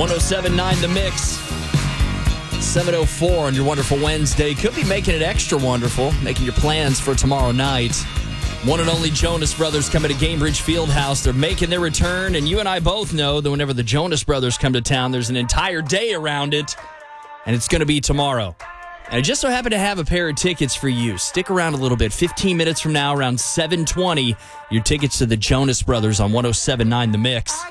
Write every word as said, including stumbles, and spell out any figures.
oh seven point nine The Mix. seven oh four on your wonderful Wednesday. Could be making it extra wonderful, making your plans for tomorrow night. One and only Jonas Brothers coming to Gainbridge Fieldhouse. They're making their return, and you and I both know that whenever the Jonas Brothers come to town, there's an entire day around it, and it's going to be tomorrow. And I just so happen to have a pair of tickets for you. Stick around a little bit. fifteen minutes from now, around seven twenty, your tickets to the Jonas Brothers on one oh seven point nine The Mix.